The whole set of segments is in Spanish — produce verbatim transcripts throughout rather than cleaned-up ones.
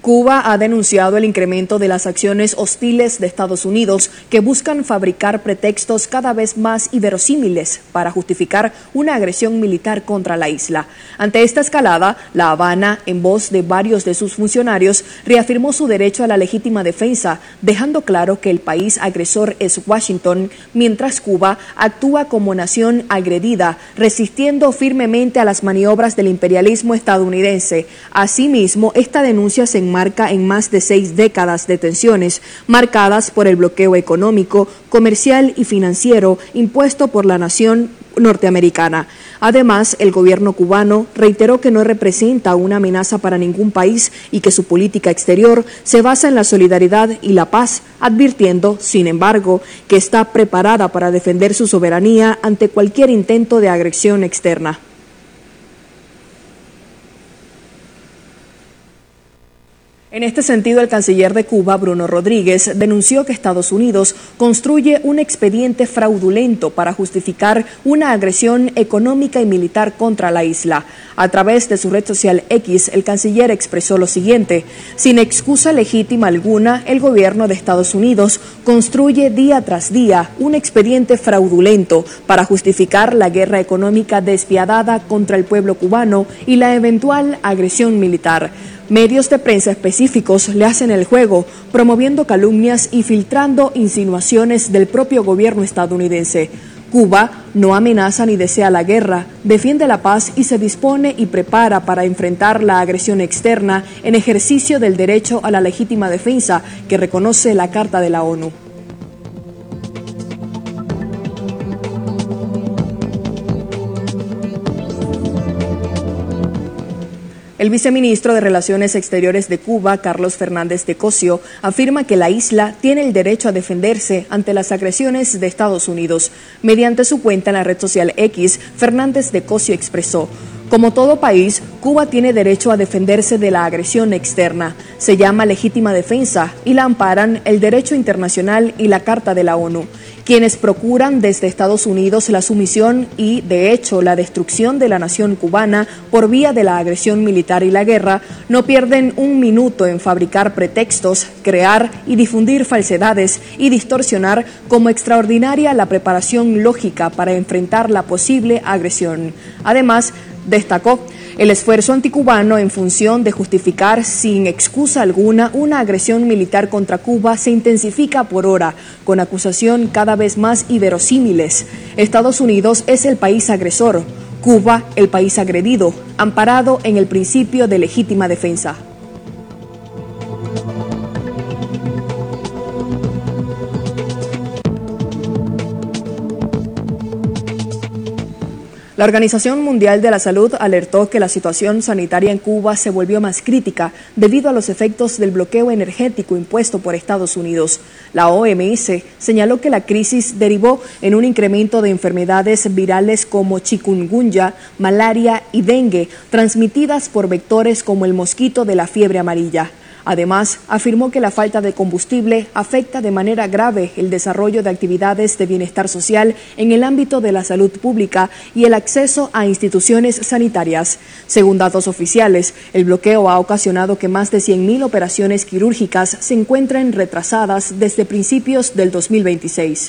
Cuba ha denunciado el incremento de las acciones hostiles de Estados Unidos que buscan fabricar pretextos cada vez más inverosímiles para justificar una agresión militar contra la isla. Ante esta escalada, La Habana, en voz de varios de sus funcionarios, reafirmó su derecho a la legítima defensa, dejando claro que el país agresor es Washington, mientras Cuba actúa como nación agredida, resistiendo firmemente a las maniobras del imperialismo estadounidense. Asimismo, esta denuncia se marca en más de seis décadas de tensiones, marcadas por el bloqueo económico, comercial y financiero impuesto por la nación norteamericana. Además, el gobierno cubano reiteró que no representa una amenaza para ningún país y que su política exterior se basa en la solidaridad y la paz, advirtiendo, sin embargo, que está preparada para defender su soberanía ante cualquier intento de agresión externa. En este sentido, el canciller de Cuba, Bruno Rodríguez, denunció que Estados Unidos construye un expediente fraudulento para justificar una agresión económica y militar contra la isla. A través de su red social X, el canciller expresó lo siguiente: sin excusa legítima alguna, el gobierno de Estados Unidos construye día tras día un expediente fraudulento para justificar la guerra económica despiadada contra el pueblo cubano y la eventual agresión militar. Medios de prensa específicos le hacen el juego, promoviendo calumnias y filtrando insinuaciones del propio gobierno estadounidense. Cuba no amenaza ni desea la guerra, defiende la paz y se dispone y prepara para enfrentar la agresión externa en ejercicio del derecho a la legítima defensa que reconoce la Carta de la ONU. El viceministro de Relaciones Exteriores de Cuba, Carlos Fernández de Cosio, afirma que la isla tiene el derecho a defenderse ante las agresiones de Estados Unidos. Mediante su cuenta en la red social X, Fernández de Cosio expresó: como todo país, Cuba tiene derecho a defenderse de la agresión externa. Se llama legítima defensa y la amparan el derecho internacional y la Carta de la ONU. Quienes procuran desde Estados Unidos la sumisión y, de hecho, la destrucción de la nación cubana por vía de la agresión militar y la guerra, no pierden un minuto en fabricar pretextos, crear y difundir falsedades y distorsionar como extraordinaria la preparación lógica para enfrentar la posible agresión. Además, destacó: el esfuerzo anticubano en función de justificar sin excusa alguna una agresión militar contra Cuba se intensifica por hora, con acusación cada vez más inverosímiles. Estados Unidos es el país agresor, Cuba el país agredido, amparado en el principio de legítima defensa. La Organización Mundial de la Salud alertó que la situación sanitaria en Cuba se volvió más crítica debido a los efectos del bloqueo energético impuesto por Estados Unidos. La O M S señaló que la crisis derivó en un incremento de enfermedades virales como chikungunya, malaria y dengue, transmitidas por vectores como el mosquito de la fiebre amarilla. Además, afirmó que la falta de combustible afecta de manera grave el desarrollo de actividades de bienestar social en el ámbito de la salud pública y el acceso a instituciones sanitarias. Según datos oficiales, el bloqueo ha ocasionado que más de cien mil operaciones quirúrgicas se encuentren retrasadas desde principios del dos mil veintiséis.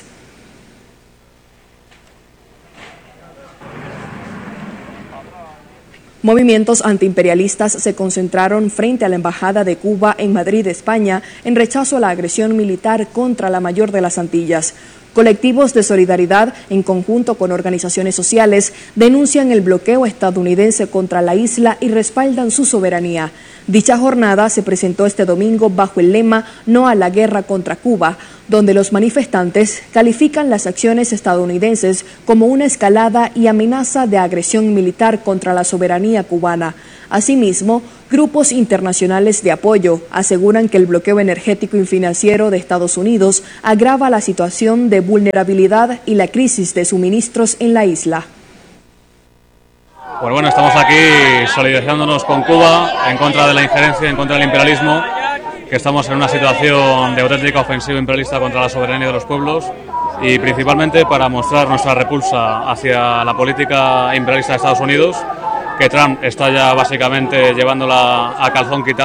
Movimientos antiimperialistas se concentraron frente a la Embajada de Cuba en Madrid, España, en rechazo a la agresión militar contra la mayor de las Antillas. Colectivos de solidaridad, en conjunto con organizaciones sociales, denuncian el bloqueo estadounidense contra la isla y respaldan su soberanía. Dicha jornada se presentó este domingo bajo el lema "No a la guerra contra Cuba", donde los manifestantes califican las acciones estadounidenses como una escalada y amenaza de agresión militar contra la soberanía cubana. Asimismo, grupos internacionales de apoyo aseguran que el bloqueo energético y financiero de Estados Unidos agrava la situación de vulnerabilidad y la crisis de suministros en la isla. Pues bueno, estamos aquí solidarizándonos con Cuba en contra de la injerencia, en contra del imperialismo, que estamos en una situación de auténtica ofensiva imperialista contra la soberanía de los pueblos y principalmente para mostrar nuestra repulsa hacia la política imperialista de Estados Unidos, que Trump está ya básicamente llevándola a calzón quitado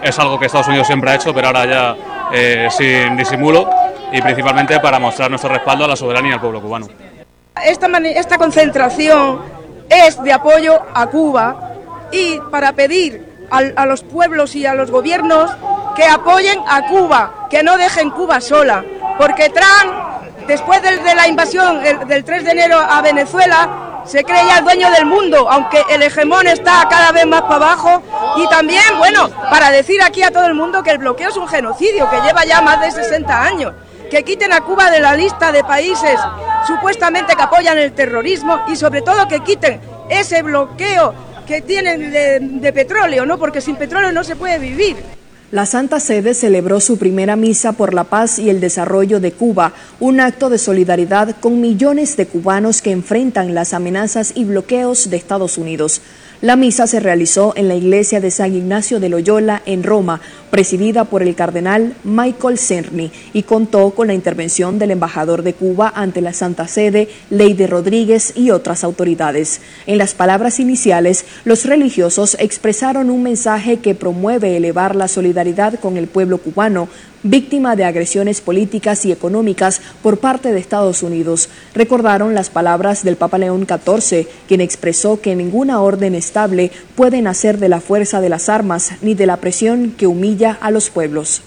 es algo que Estados Unidos siempre ha hecho, pero ahora ya eh, sin disimulo, y principalmente para mostrar nuestro respaldo a la soberanía del pueblo cubano. Esta, esta concentración es de apoyo a Cuba y para pedir a, a los pueblos y a los gobiernos que apoyen a Cuba, que no dejen Cuba sola, porque Trump, después de, de la invasión el, del tres de enero a Venezuela, se cree ya el dueño del mundo, aunque el hegemón está cada vez más para abajo. Y también, bueno, para decir aquí a todo el mundo que el bloqueo es un genocidio, que lleva ya más de sesenta años, que quiten a Cuba de la lista de países supuestamente que apoyan el terrorismo y sobre todo que quiten ese bloqueo que tienen de, de petróleo, ¿no? Porque sin petróleo no se puede vivir. La Santa Sede celebró su primera misa por la paz y el desarrollo de Cuba, un acto de solidaridad con millones de cubanos que enfrentan las amenazas y bloqueos de Estados Unidos. La misa se realizó en la iglesia de San Ignacio de Loyola en Roma, presidida por el cardenal Michael Cerny, y contó con la intervención del embajador de Cuba ante la Santa Sede, Leyde Rodríguez, y otras autoridades. En las palabras iniciales, los religiosos expresaron un mensaje que promueve elevar la solidaridad con el pueblo cubano, víctima de agresiones políticas y económicas por parte de Estados Unidos. Recordaron las palabras del Papa León catorce, quien expresó que ninguna orden estable puede nacer de la fuerza de las armas ni de la presión que humilla a los pueblos.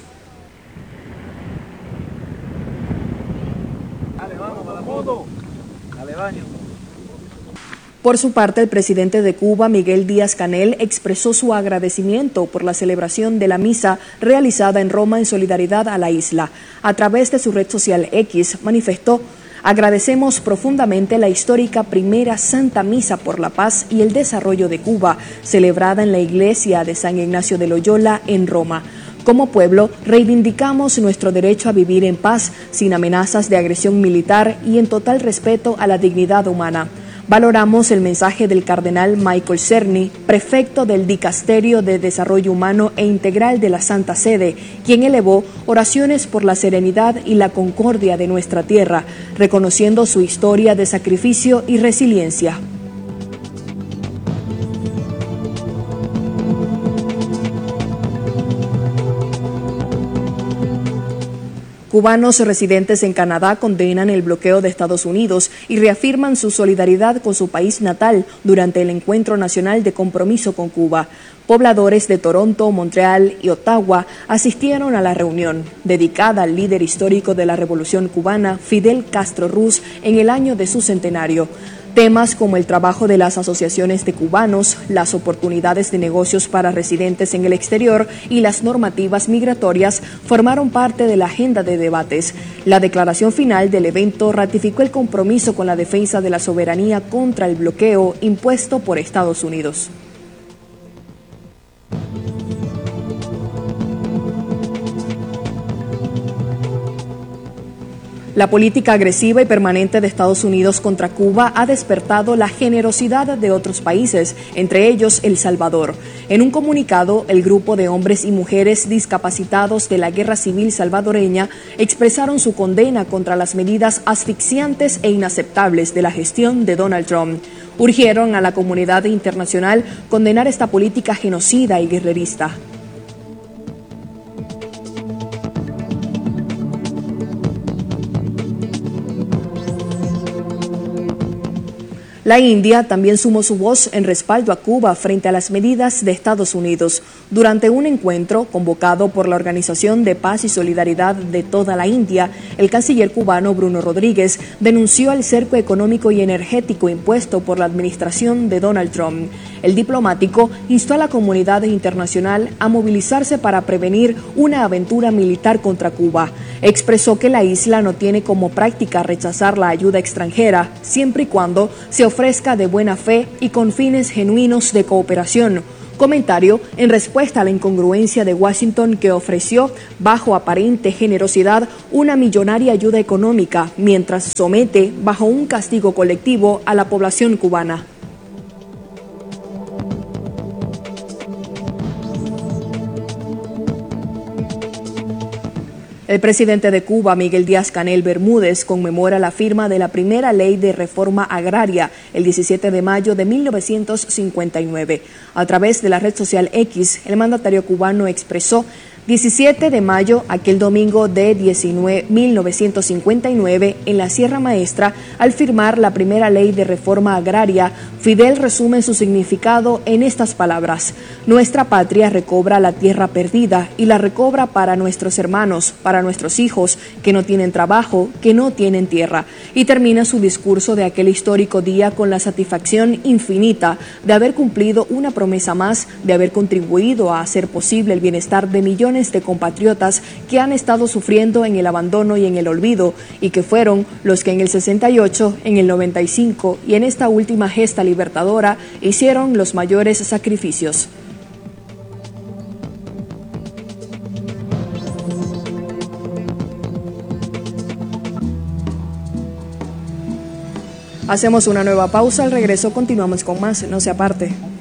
Dale, vamos, a la moto. Dale, baño. Por su parte, el presidente de Cuba, Miguel Díaz-Canel, expresó su agradecimiento por la celebración de la misa realizada en Roma en solidaridad a la isla. A través de su red social X, manifestó: agradecemos profundamente la histórica primera Santa Misa por la Paz y el Desarrollo de Cuba, celebrada en la iglesia de San Ignacio de Loyola en Roma. Como pueblo, reivindicamos nuestro derecho a vivir en paz, sin amenazas de agresión militar y en total respeto a la dignidad humana. Valoramos el mensaje del cardenal Michael Cerny, prefecto del Dicasterio de Desarrollo Humano e Integral de la Santa Sede, quien elevó oraciones por la serenidad y la concordia de nuestra tierra, reconociendo su historia de sacrificio y resiliencia. Cubanos residentes en Canadá condenan el bloqueo de Estados Unidos y reafirman su solidaridad con su país natal durante el Encuentro Nacional de Compromiso con Cuba. Pobladores de Toronto, Montreal y Ottawa asistieron a la reunión, dedicada al líder histórico de la Revolución Cubana, Fidel Castro Ruz, en el año de su centenario. Temas como el trabajo de las asociaciones de cubanos, las oportunidades de negocios para residentes en el exterior y las normativas migratorias formaron parte de la agenda de debates. La declaración final del evento ratificó el compromiso con la defensa de la soberanía contra el bloqueo impuesto por Estados Unidos. La política agresiva y permanente de Estados Unidos contra Cuba ha despertado la generosidad de otros países, entre ellos El Salvador. En un comunicado, el grupo de hombres y mujeres discapacitados de la Guerra Civil salvadoreña expresaron su condena contra las medidas asfixiantes e inaceptables de la gestión de Donald Trump. Urgieron a la comunidad internacional condenar esta política genocida y guerrerista. La India también sumó su voz en respaldo a Cuba frente a las medidas de Estados Unidos. Durante un encuentro convocado por la Organización de Paz y Solidaridad de toda la India, el canciller cubano Bruno Rodríguez denunció el cerco económico y energético impuesto por la administración de Donald Trump. El diplomático instó a la comunidad internacional a movilizarse para prevenir una aventura militar contra Cuba. Expresó que la isla no tiene como práctica rechazar la ayuda extranjera, siempre y cuando se ofrezca de buena fe y con fines genuinos de cooperación. Comentario en respuesta a la incongruencia de Washington, que ofreció, bajo aparente generosidad, una millonaria ayuda económica, mientras somete bajo un castigo colectivo a la población cubana. El presidente de Cuba, Miguel Díaz-Canel Bermúdez, conmemora la firma de la primera ley de reforma agraria el diecisiete de mayo de mil novecientos cincuenta y nueve. A través de la red social X, el mandatario cubano expresó: diecisiete de mayo, aquel domingo de mil novecientos cincuenta y nueve, en la Sierra Maestra, al firmar la primera ley de reforma agraria, Fidel resume su significado en estas palabras: nuestra patria recobra la tierra perdida y la recobra para nuestros hermanos, para nuestros hijos, que no tienen trabajo, que no tienen tierra. Y termina su discurso de aquel histórico día con la satisfacción infinita de haber cumplido una promesa más, de haber contribuido a hacer posible el bienestar de millones de compatriotas que han estado sufriendo en el abandono y en el olvido, y que fueron los que en el sesenta y ocho, en el noventa y cinco y en esta última gesta libertadora hicieron los mayores sacrificios. Hacemos una nueva pausa, al regreso continuamos con más, no se aparte.